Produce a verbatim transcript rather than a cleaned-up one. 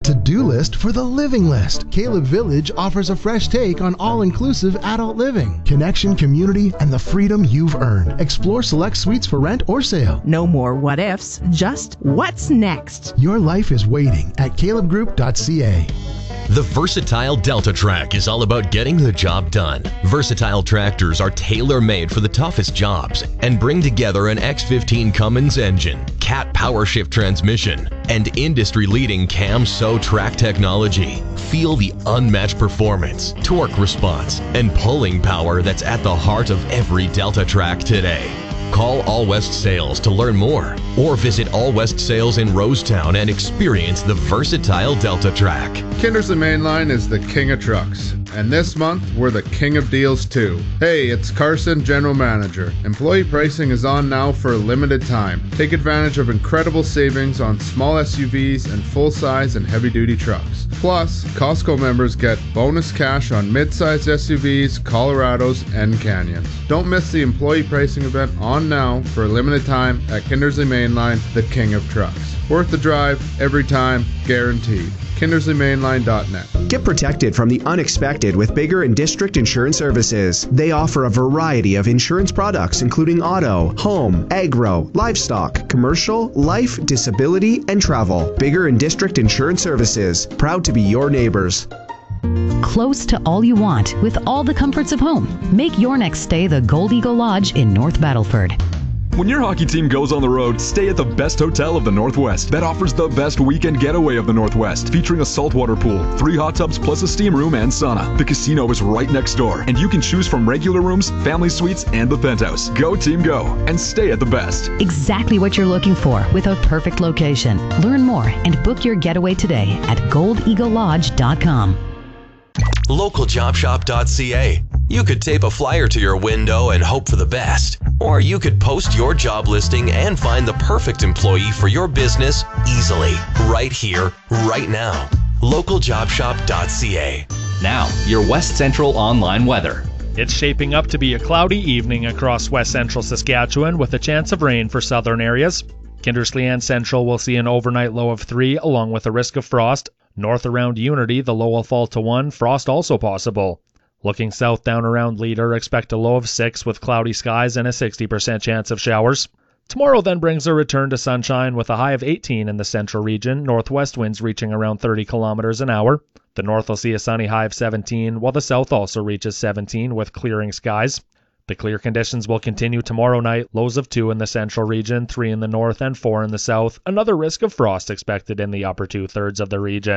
to-do list for the living list. Caleb Village offers a fresh take on all-inclusive adult living, connection, community, and the freedom you've earned. Explore select suites for rent or sale. No more what ifs, just what's next. Your life is waiting at caleb group dot c a. The Versatile Delta Track is all about getting the job done. Versatile tractors are tailor-made for the toughest jobs and bring together an X fifteen Cummins engine, Cat PowerShift transmission, and industry-leading Cam-So track technology. Feel the unmatched performance, torque response, and pulling power that's at the heart of every Delta Track today. Call All West Sales to learn more, or visit All West Sales in Rosetown and experience the versatile Delta Track. Kindersley Mainline is the king of trucks, and this month we're the king of deals too. Hey, it's Carson, General Manager. Employee pricing is on now for a limited time. Take advantage of incredible savings on small S U Vs and full-size and heavy-duty trucks. Plus, Costco members get bonus cash on mid-size S U Vs, Colorados, and Canyons. Don't miss the employee pricing event on now for a limited time at Kindersley Mainline, the king of trucks. Worth the drive, every time, guaranteed. kindersley mainline dot net. Get protected from the unexpected with Bigger and District Insurance Services. They offer a variety of insurance products including auto, home, agro, livestock, commercial, life, disability, and travel. Bigger and District Insurance Services, proud to be your neighbors. Close to all you want with all the comforts of home. Make your next stay the Gold Eagle Lodge in North Battleford. When your hockey team goes on the road, stay at the best hotel of the Northwest that offers the best weekend getaway of the Northwest, featuring a saltwater pool, three hot tubs plus a steam room and sauna. The casino is right next door, and you can choose from regular rooms, family suites, and the penthouse. Go team go, and stay at the best. Exactly what you're looking for with a perfect location. Learn more and book your getaway today at gold eagle lodge dot com. local job shop dot c a. You could tape a flyer to your window and hope for the best. Or you could post your job listing and find the perfect employee for your business easily, right here, right now. local job shop dot c a. Now, your West Central online weather. It's shaping up to be a cloudy evening across west central Saskatchewan with a chance of rain for southern areas. Kindersley and Central will see an overnight low of three along with a risk of frost. North around Unity, the low will fall to one, frost also possible. Looking south down around Leader, expect a low of six with cloudy skies and a sixty percent chance of showers. Tomorrow then brings a return to sunshine with a high of eighteen in the central region, northwest winds reaching around thirty kilometers an hour. The north will see a sunny high of seventeen, while the south also reaches seventeen with clearing skies. The clear conditions will continue tomorrow night, lows of two in the central region, three in the north and four in the south. Another risk of frost expected in the upper two-thirds of the region.